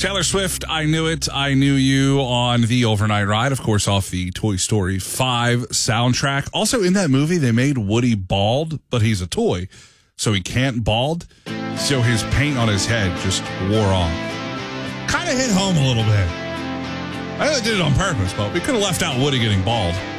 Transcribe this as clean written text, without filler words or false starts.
Taylor Swift, I Knew It, I Knew You on the Overnight Ride, of course, off the Toy Story 5 soundtrack. Also, in that movie, they made Woody bald, but he's a toy, so he can't bald. So his paint on his head just wore off. Kind of hit home a little bit. I know they did it on purpose, but we could have left out Woody getting bald.